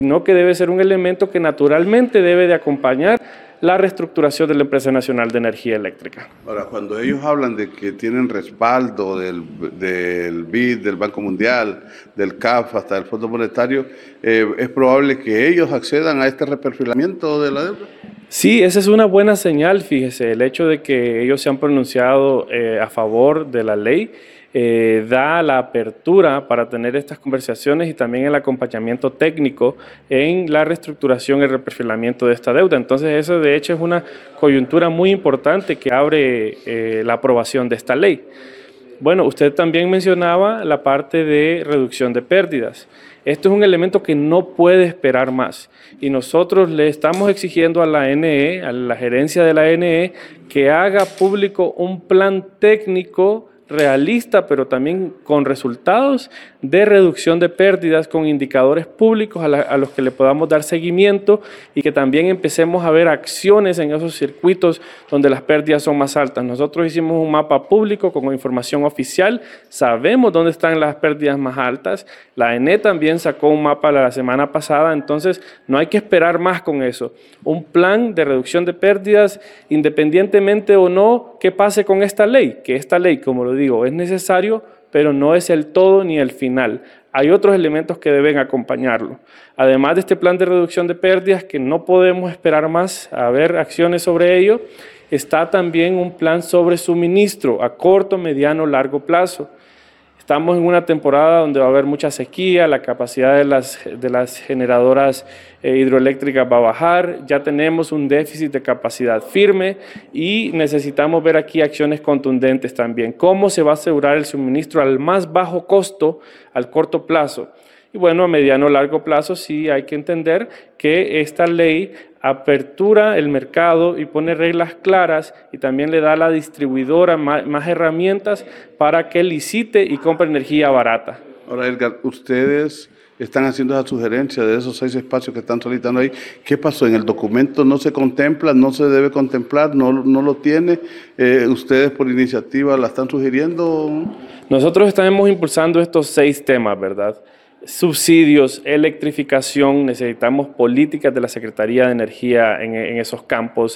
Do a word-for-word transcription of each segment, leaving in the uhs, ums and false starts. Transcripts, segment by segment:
sino que debe ser un elemento que naturalmente debe de acompañar la reestructuración de la Empresa Nacional de Energía Eléctrica. Ahora, cuando ellos hablan de que tienen respaldo del, del B I D, del Banco Mundial, del C A F, hasta del Fondo Monetario, eh, ¿es probable que ellos accedan a este reperfilamiento de la deuda? Sí, esa es una buena señal, fíjese, el hecho de que ellos se han pronunciado eh, a favor de la ley eh, da la apertura para tener estas conversaciones y también el acompañamiento técnico en la reestructuración y el reperfilamiento de esta deuda. Entonces, eso de hecho es una coyuntura muy importante que abre eh, la aprobación de esta ley. Bueno, usted también mencionaba la parte de reducción de pérdidas. Esto es un elemento que no puede esperar más y nosotros le estamos exigiendo a la A N E, a la gerencia de la A N E, que haga público un plan técnico realista, pero también con resultados de reducción de pérdidas, con indicadores públicos a, la, a los que le podamos dar seguimiento y que también empecemos a ver acciones en esos circuitos donde las pérdidas son más altas. Nosotros hicimos un mapa público con información oficial, sabemos dónde están las pérdidas más altas, la A N E también sacó un mapa la semana pasada, entonces no hay que esperar más con eso. Un plan de reducción de pérdidas, independientemente o no que pase con esta ley, que esta ley, como lo digo, es necesario, pero no es el todo ni el final. Hay otros elementos que deben acompañarlo. Además de este plan de reducción de pérdidas, que no podemos esperar más a ver acciones sobre ello, está también un plan sobre suministro a corto, mediano, largo plazo. Estamos en una temporada donde va a haber mucha sequía, la capacidad de las, de las generadoras eh, hidroeléctricas va a bajar, ya tenemos un déficit de capacidad firme y necesitamos ver aquí acciones contundentes también. ¿Cómo se va a asegurar el suministro al más bajo costo al corto plazo? Y bueno, a mediano o largo plazo sí hay que entender que esta ley apertura el mercado y pone reglas claras y también le da a la distribuidora más, más herramientas para que licite y compre energía barata. Ahora, Edgar, ustedes están haciendo esa sugerencia de esos seis espacios que están solicitando ahí. ¿Qué pasó? ¿En el documento no se contempla, no se debe contemplar, no, no lo tiene? Eh, ¿Ustedes por iniciativa la están sugiriendo? Nosotros estamos impulsando estos seis temas, ¿verdad? Subsidios, electrificación, necesitamos políticas de la Secretaría de Energía en, en esos campos,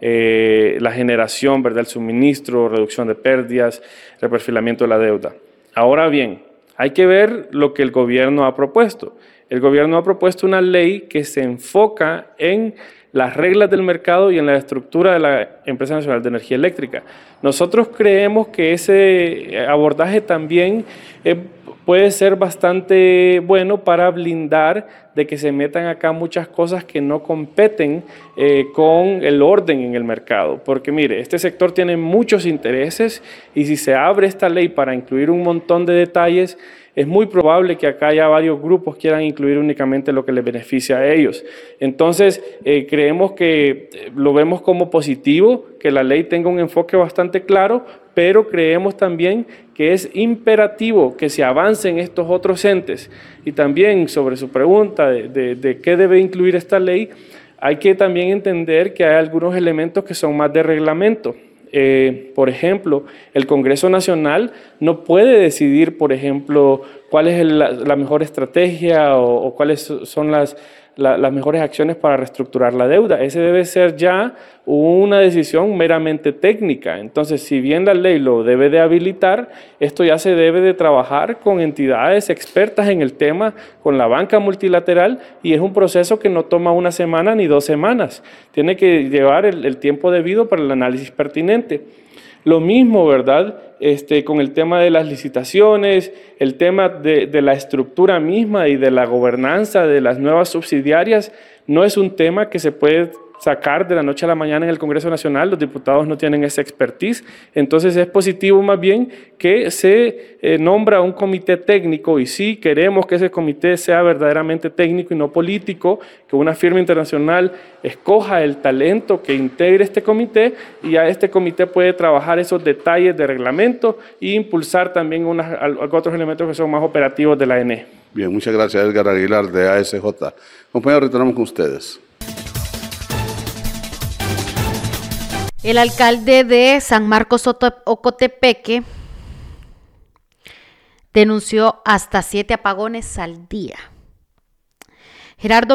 eh, la generación, ¿verdad? El suministro, reducción de pérdidas, reperfilamiento de la deuda. Ahora bien, hay que ver lo que el gobierno ha propuesto. El gobierno ha propuesto una ley que se enfoca en las reglas del mercado y en la estructura de la Empresa Nacional de Energía Eléctrica. Nosotros creemos que ese abordaje también es puede ser bastante bueno para blindar de que se metan acá muchas cosas que no competen eh, con el orden en el mercado. Porque mire, este sector tiene muchos intereses y si se abre esta ley para incluir un montón de detalles, es muy probable que acá haya varios grupos quieran incluir únicamente lo que les beneficia a ellos. Entonces, eh, creemos que lo vemos como positivo, que la ley tenga un enfoque bastante claro, pero creemos también que es imperativo que se avance en estos otros entes. Y también sobre su pregunta de, de, de qué debe incluir esta ley, hay que también entender que hay algunos elementos que son más de reglamento. Eh, por ejemplo, el Congreso Nacional no puede decidir, por ejemplo, cuál es el, la, la mejor estrategia o, o cuáles son las, la, las mejores acciones para reestructurar la deuda. Ese debe ser ya una decisión meramente técnica. Entonces, si bien la ley lo debe de habilitar, esto ya se debe de trabajar con entidades expertas en el tema, con la banca multilateral, y es un proceso que no toma una semana ni dos semanas. Tiene que llevar el, el tiempo debido para el análisis pertinente. Lo mismo, ¿verdad? Este, con el tema de las licitaciones, el tema de, de la estructura misma y de la gobernanza de las nuevas subsidiarias, no es un tema que se puede sacar de la noche a la mañana en el Congreso Nacional. Los diputados no tienen esa expertise, entonces es positivo más bien que se eh, nombra un comité técnico, y sí queremos que ese comité sea verdaderamente técnico y no político, que una firma internacional escoja el talento que integre este comité, y a este comité puede trabajar esos detalles de reglamento e impulsar también unas, otros elementos que son más operativos de la A N E. Bien, muchas gracias, Edgar Aguilar, de A S J. Compañeros, retornamos con ustedes. El alcalde de San Marcos Ocotepeque denunció hasta siete apagones al día. Gerardo